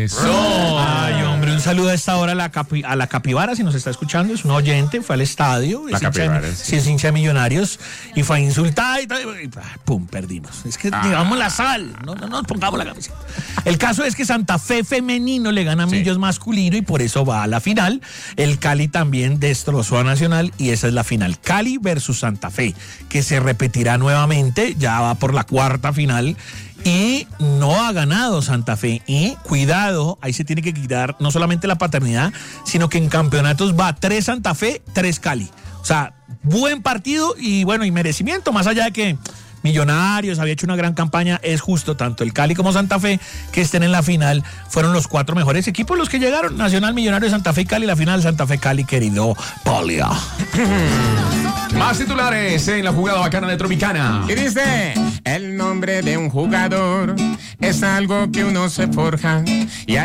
Eso. Ay, hombre, un saludo a esta hora a la Capibara, si nos está escuchando, es un oyente, fue al estadio, es hincha de Millonarios, y fue a insultar y pum, perdimos. Es que llevamos la sal, no nos pongamos la camiseta. El caso es que Santa Fe femenino le gana a Millos masculino y por eso va a la final. El Cali también destrozó a Nacional y esa es la final. Cali versus Santa Fe, que se repetirá nuevamente, ya va por la cuarta final. Y no ha ganado Santa Fe. Y cuidado, ahí se tiene que quitar no solamente la paternidad, sino que en campeonatos va 3 Santa Fe, 3 Cali. O sea, buen partido y bueno, y merecimiento, más allá de que Millonarios había hecho una gran campaña, es justo tanto el Cali como Santa Fe que estén en la final. Fueron los 4 mejores equipos los que llegaron: Nacional, Millonarios, Santa Fe y Cali. La final Santa Fe Cali, querido Polio. Más titulares en la jugada bacana de Tropicana. Y dice: el nombre de un jugador es algo que uno se forja y